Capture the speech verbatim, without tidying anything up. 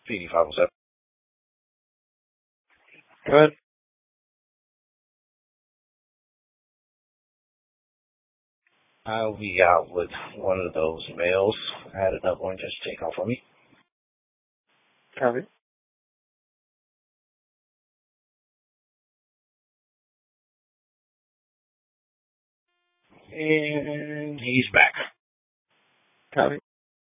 P D five oh seven. Go ahead. I'll be out with one of those males. I had another one just take off on me. Copy. And he's back. Copy.